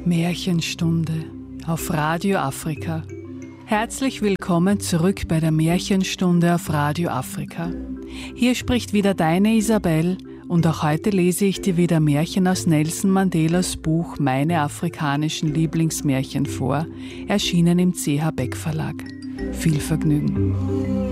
Märchenstunde auf Radio Afrika. Herzlich willkommen zurück bei der Märchenstunde auf Radio Afrika. Hier spricht wieder deine Isabel und auch heute lese ich dir wieder Märchen aus Nelson Mandelas Buch Meine afrikanischen Lieblingsmärchen vor, erschienen im CH Beck Verlag. Viel Vergnügen.